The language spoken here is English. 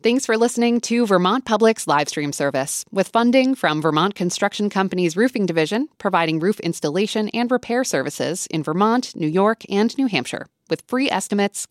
Thanks for listening to Vermont Public's live stream service, with funding from Vermont Construction Company's Roofing Division, providing roof installation and repair services in Vermont, New York, and New Hampshire, with free estimates,